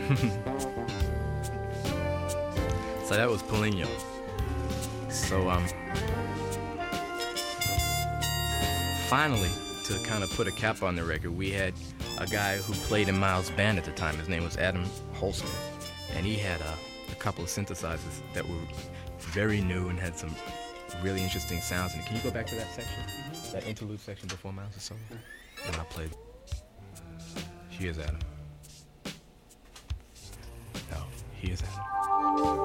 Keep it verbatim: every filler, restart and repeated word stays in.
So that was Paulinho. So um, finally, to kind of put a cap on the record, we had a guy who played in Miles' band at the time. His name was Adam Holston, and he had a, a couple of synthesizers that were very new and had some really interesting sounds. And can you go back to that section, that interlude section before Miles' solo? And I'll play. Here's Adam. No, here's Adam.